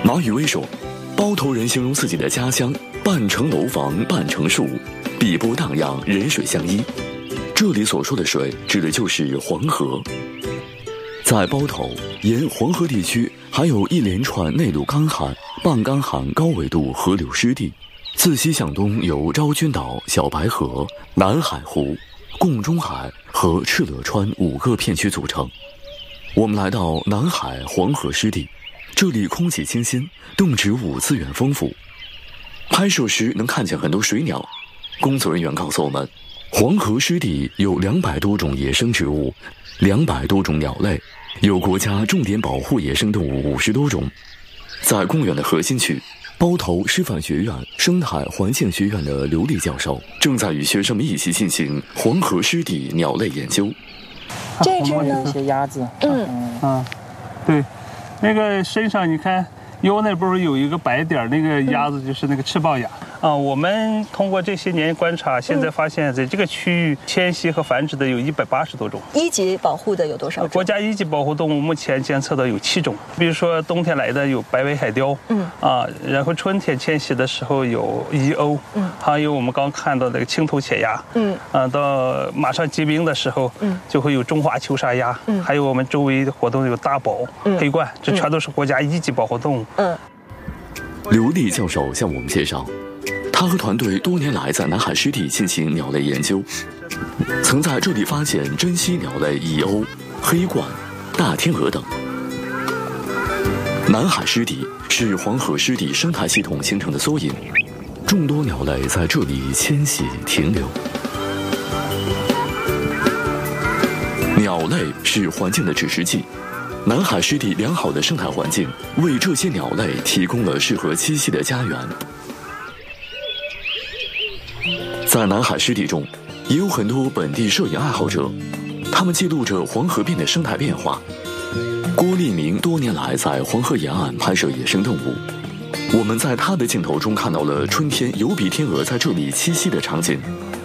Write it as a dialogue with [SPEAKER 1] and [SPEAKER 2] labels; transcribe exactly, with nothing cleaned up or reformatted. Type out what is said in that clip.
[SPEAKER 1] 马宇威说，包头人形容自己的家乡半城楼房半城树，碧波荡漾，人水相依。这里所说的水指的就是黄河。在包头沿黄河地区还有一连串内陆干旱、半干旱高纬度河流湿地，自西向东由昭君岛、小白河、南海湖、贡中海和敕勒川五个片区组成。我们来到南海黄河湿地，这里空气清新，动植物资源丰富。拍摄时能看见很多水鸟。工作人员告诉我们，黄河湿地有两百多种野生植物，两百多种鸟类，有国家重点保护野生动物五十多种。在公园的核心区，包头师范学院生态环境学院的刘丽教授正在与学生们一起进行黄河湿地鸟类研究。
[SPEAKER 2] 这只呢？
[SPEAKER 3] 一些鸭子。
[SPEAKER 2] 嗯
[SPEAKER 3] 嗯，对，那个身上你看腰那不是有一个白点，那个鸭子就是那个赤豹鸭。啊，我们通过这些年观察，现在发现在这个区域迁徙和繁殖的有一百八十多种。
[SPEAKER 2] 一级保护的有多少种？
[SPEAKER 3] 国家一级保护动物目前监测的有七种，比如说冬天来的有白尾海雕，嗯啊，然后春天迁徙的时候有遗鸥，嗯，还有我们刚看到那个青头潜鸭，嗯，啊，到马上结冰的时候，嗯，就会有中华球沙鸭，嗯，还有我们周围的活动有大宝、嗯、黑鹳，这全都是国家一级保护动物。
[SPEAKER 2] 嗯，
[SPEAKER 1] 刘丽教授向我们介绍，他和团队多年来在南海湿地进行鸟类研究，曾在这里发现珍稀鸟类蚁鸥、黑鹳、大天鹅等。南海湿地是黄河湿地生态系统形成的缩影，众多鸟类在这里迁徙停留。鸟类是环境的指示剂，南海湿地良好的生态环境为这些鸟类提供了适合栖息的家园。在南海湿地中，也有很多本地摄影爱好者，他们记录着黄河边的生态变化。郭立明多年来在黄河沿岸拍摄野生动物，我们在他的镜头中看到了春天疣鼻天鹅在这里栖息的场景。